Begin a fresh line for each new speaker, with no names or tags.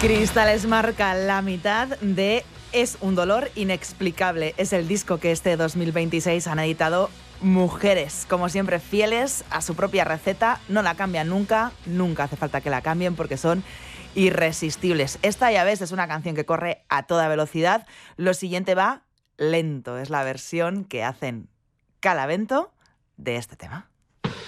Cristales marca la mitad de Es un dolor inexplicable. Es el disco que este 2026 han editado mujeres, como siempre fieles a su propia receta, no la cambian nunca, nunca hace falta que la cambien porque son irresistibles. Esta, ya ves, es una canción que corre a toda velocidad. Lo siguiente va lento, es la versión que hacen Calavento de este tema.